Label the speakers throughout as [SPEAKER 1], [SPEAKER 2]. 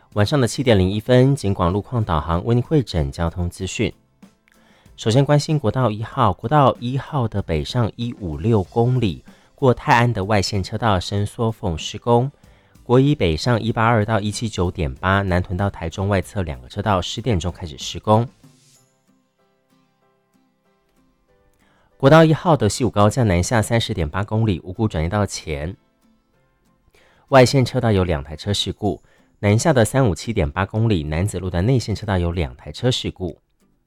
[SPEAKER 1] 晚上的7点01分，警广路况导航为您汇整交通资讯。首先关心国道1号，国道1号的北上156公里，过泰安的外线车道伸缩缝施工。国一北上182到179.8，南屯到台中外侧2个车道10点钟开始施工。国道1号的西武高架南下30.8公里，五股转移道前外线车道有2台车事故，南下的357.8公里南子路的内线车道有2台车事故。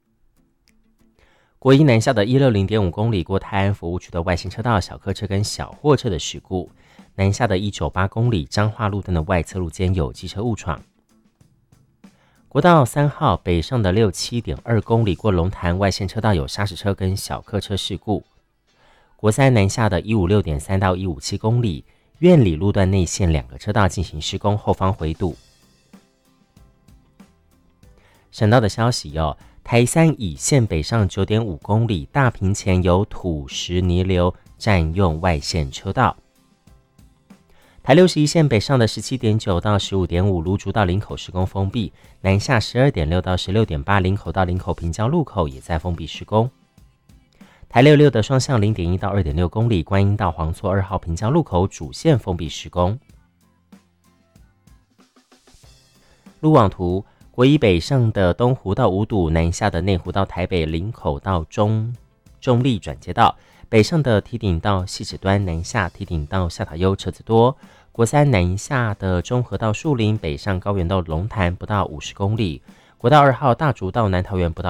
[SPEAKER 1] 国一南下的160.5公里，过泰安服务区的外线车道小客车跟小货车的事故，南下的198公里彰化路段的外侧路间有机车误闯。国道3号北上的67.2公里，过龙潭外线车道有砂石车跟小客车事故。国三南下的156.3到157公里，苑里路段内线2个车道进行施工，后方回堵。省道的消息台三乙线北上9.5公里，大坪前有土石泥流占用外线车道。台61线北上的17.9到15.5，芦竹到林口施工封闭，南下12.6到16.8，林口到林口平交路口也在封闭施工。台66的双向0.1到2.6公里，观音到黄厝2号平交路口主线封闭施工。路网图，国一北上的东湖到五堵，南下的内湖到台北林口到中立转接道，北上的堤顶到汐止端，南下堤顶到下塔悠车子多。国三南下的中和到树林，北上高原到龙潭不到50公里。国道2号大竹到南桃园不到